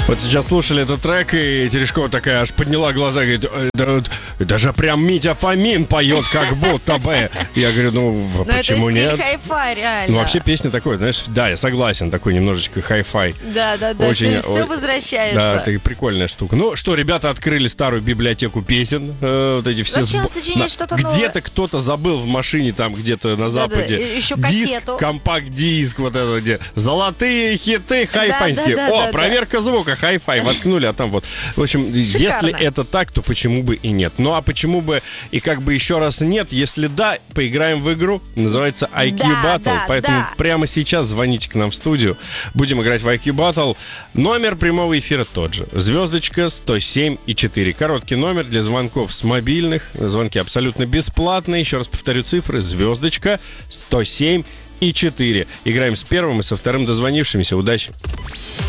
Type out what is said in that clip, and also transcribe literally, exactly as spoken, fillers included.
Вот сейчас слушали этот трек, и Терешкова такая аж подняла глаза и говорит: это, это же прям Митя Фомин поет, как будто бы. Я говорю, ну Но почему это стиль нет? хай-фай, реально. Ну вообще песня такой, знаешь, да, я согласен, такой немножечко хай-фай. Да, да, да, Очень, все о- возвращается. Да, это прикольная штука. Ну что, ребята открыли старую библиотеку песен. э, вот эти все Зачем сбо- сочинять на- что-то новое? Где-то кто-то забыл в машине, там где-то на западе. и- еще диск, кассету. компакт-диск, вот это где. Золотые хиты, хай-фай. Да, Такие, да, О, да, проверка звука, хай-фай. Воткнули, а там вот. В общем, если это так, то почему бы и нет? Ну а почему бы и как бы еще раз нет? Если да, поиграем в игру. Называется ай кью Да, Battle. да, Поэтому да. прямо сейчас звоните к нам в студию. Будем играть в ай кью Battle. Номер прямого эфира тот же. Звездочка сто семь и четыре. Короткий номер для звонков с мобильных. Звонки абсолютно бесплатные. Еще раз повторю цифры. Звездочка сто семь и четыре. Играем с первым и со вторым дозвонившимися. Удачи.